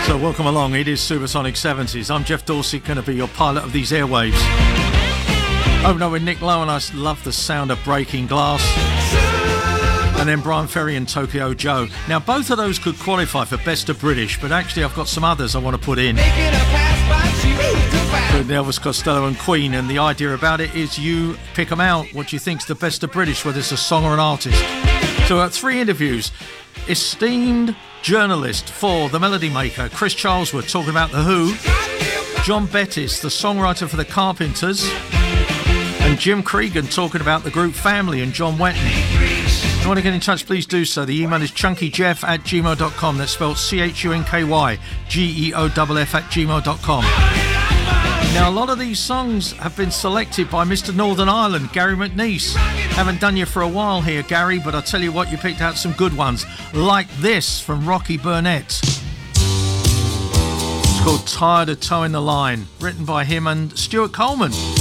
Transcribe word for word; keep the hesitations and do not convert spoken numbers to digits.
So welcome along, it is Supersonic seventies. I'm Jeff Dorsey, going to be your pilot of these airwaves. Oh no, with Nick Lowe, and I love the sound of Breaking Glass. And then Brian Ferry and Tokyo Joe. Now both of those could qualify for Best of British, but actually I've got some others I want to put in. With Elvis Costello and Queen, and the idea about it is you pick them out, what you think's the Best of British, whether it's a song or an artist. So at three interviews, esteemed journalist for The Melody Maker, Chris Charlesworth, talking about The Who, John Bettis, the songwriter for The Carpenters, and Jim Cregan talking about the group Family and John Wetton. If you want to get in touch, please do so. The email is chunkyjeff at gmail dot com. That's spelled C H U N K Y G E O F F at gmail dot com. Now, a lot of these songs have been selected by Mister Northern Ireland, Gary McNeice. Haven't done you for a while here, Gary, but I'll tell you what, you picked out some good ones, like this from Rocky Burnett. It's called Tired of Towing the Line, written by him and Stuart Coleman.